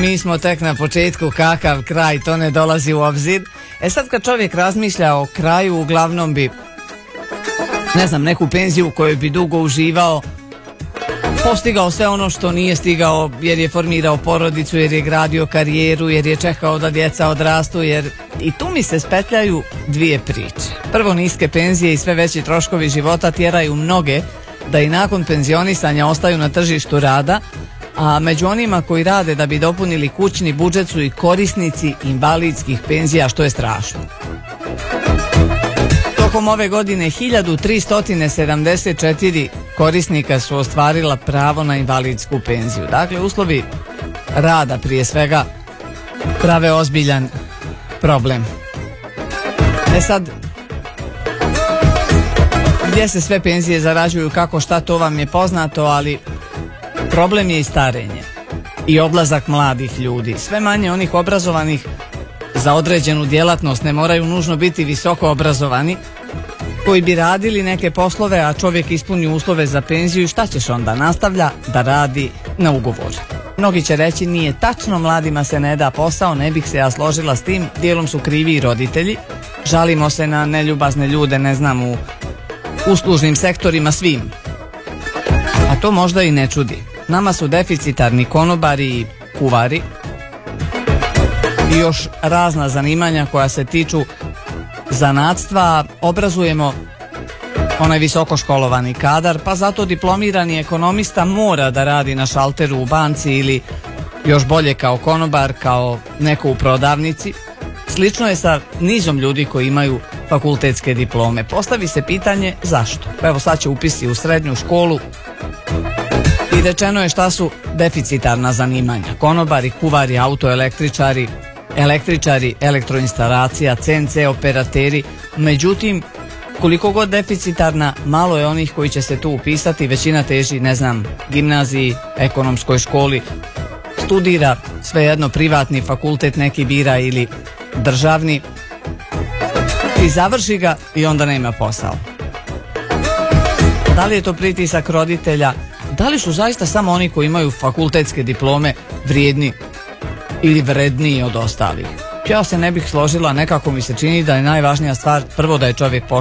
mi smo tek na početku, kakav kraj, to ne dolazi u obzir. Sad kad čovjek razmišlja o kraju, uglavnom bi, ne znam, neku penziju u kojoj bi dugo uživao, postigao sve ono što nije stigao jer je formirao porodicu, jer je gradio karijeru, jer je čekao da djeca odrastu, jer i tu mi se spetljaju dvije priče. Prvo, niske penzije i sve veći troškovi života tjeraju mnoge da i nakon penzionisanja ostaju na tržištu rada, a među onima koji rade da bi dopunili kućni budžet su i korisnici invalidskih penzija, što je strašno. Tokom ove godine 1374 korisnika su ostvarila pravo na invalidsku penziju. Dakle, uslovi rada prije svega prave ozbiljan problem. Sad, gdje se sve penzije zarađuju, kako, šta, to vam je poznato, ali problem je i starenje i odlazak mladih ljudi. Sve manje onih obrazovanih za određenu djelatnost, ne moraju nužno biti visoko obrazovani, koji bi radili neke poslove, a čovjek ispuni uslove za penziju i šta ćeš onda? Nastavlja da radi na ugovor. Mnogi će reći nije tačno, mladima se ne da posao, ne bih se ja složila s tim, dijelom su krivi i roditelji. Žalimo se na neljubazne ljude, ne znam, u uslužnim sektorima svim. A to možda i ne čudi. Nama su deficitarni konobari i kuvari i još razna zanimanja koja se tiču zanatstva. Obrazujemo onaj visoko školovani kadar, pa zato diplomirani ekonomista mora da radi na šalteru u banci ili još bolje kao konobar, kao neko u prodavnici. Slično je sa nizom ljudi koji imaju fakultetske diplome. Postavi se pitanje zašto. Evo sad će upisi u srednju školu i rečeno je šta su deficitarna zanimanja. Konobari, kuvari, autoelektričari, električari, elektroinstalacija, CNC operateri. Međutim, koliko god deficitarna, malo je onih koji će se tu upisati. Većina teži, ne znam, gimnaziji, ekonomskoj školi, studira svejedno privatni fakultet, neki bira ili državni, i završi ga i onda nema posao. Da li je to pritisak roditelja? Da li su zaista samo oni koji imaju fakultetske diplome vrijedni ili vredniji od ostalih? Ja se ne bih složila, nekako mi se čini da je najvažnija stvar prvo da je čovjek pošten